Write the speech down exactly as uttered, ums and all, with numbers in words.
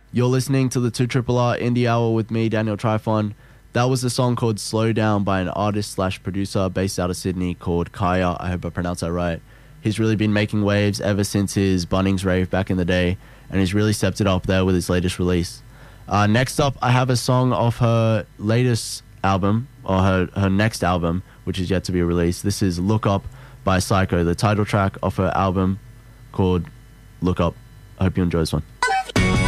You're listening to the two Triple R Indie Hour with me, Daniel Trifon. That was a song called Slow Down by an artist slash producer based out of Sydney called Kaya. I hope I pronounced that right. He's really been making waves ever since his Bunnings rave back in the day, and he's really stepped it up there with his latest release. Uh, next up, I have a song off her latest album, or her, her next album, which is yet to be released. This is Look Up by Psycho, the title track of her album called Look Up. I hope you enjoy this one.